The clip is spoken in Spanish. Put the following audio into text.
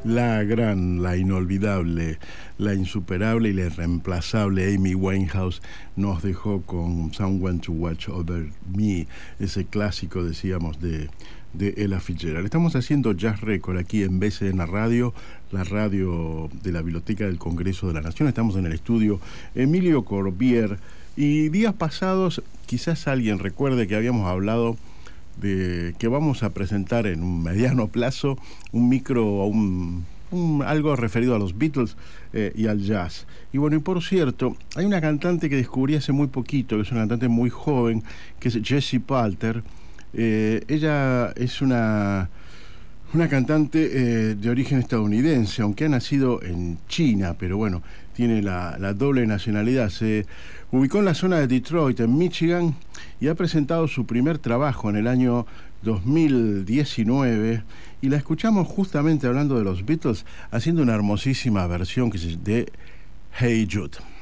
La gran, la inolvidable, la insuperable y la irreemplazable Amy Winehouse nos dejó con Someone to Watch Over Me, ese clásico, decíamos, de Ella Fitzgerald. Estamos haciendo Jazz Record aquí en BCN Radio, la radio de la Biblioteca del Congreso de la Nación. Estamos en el estudio Emilio Corbier y días pasados quizás alguien recuerde que habíamos hablado de que vamos a presentar en un mediano plazo un micro, algo referido a los Beatles y al jazz. Y bueno, y por cierto, hay una cantante que descubrí hace muy poquito, que es una cantante muy joven, que es Jessie Palter. Ella es una cantante de origen estadounidense, aunque ha nacido en China, pero bueno, tiene la doble nacionalidad. Se ubicó en la zona de Detroit, en Michigan, y ha presentado su primer trabajo en el año 2019, y la escuchamos justamente hablando de los Beatles, haciendo una hermosísima versión que es de Hey Jude.